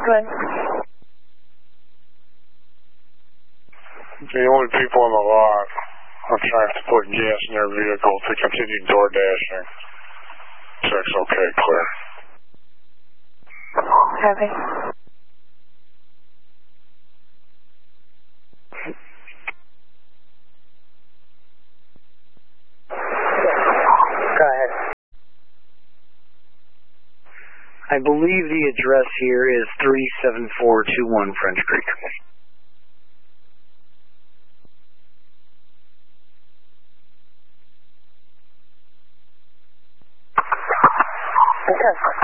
ahead. The only people in the lot are trying to put gas in their vehicle to continue door dashing. Check's okay, clear. Copy. Go ahead. I believe the address here is 37421 French Creek. Okay.